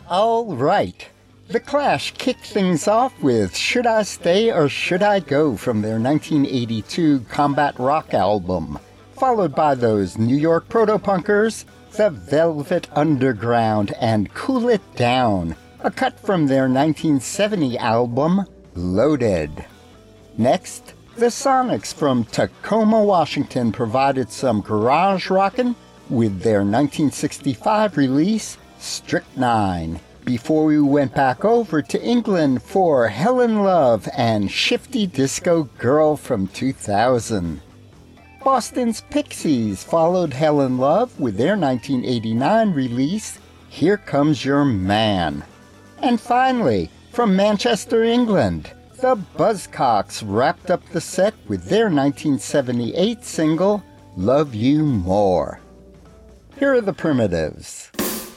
All right. The Clash kicked things off with Should I Stay or Should I Go from their 1982 combat rock album, followed by those New York proto-punkers, The Velvet Underground and Cool It Down, a cut from their 1970 album, Loaded. Next, the Sonics from Tacoma, Washington provided some garage rockin' with their 1965 release, Strychnine, before we went back over to England for Helen Love and Shifty Disco Girl from 2000. Boston's Pixies followed Helen Love with their 1989 release, Here Comes Your Man. And finally, from Manchester, England, the Buzzcocks wrapped up the set with their 1978 single, Love You More. Here are the Primitives.